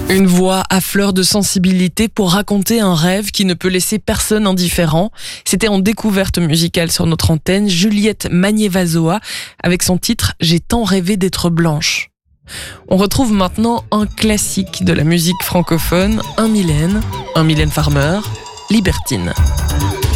Une voix à fleur de sensibilité pour raconter un rêve qui ne peut laisser personne indifférent. C'était en découverte musicale sur notre antenne, Juliette Magnier-Vazoa, avec son titre « J'ai tant rêvé d'être blanche ». On retrouve maintenant un classique de la musique francophone, un Mylène Farmer, Libertine.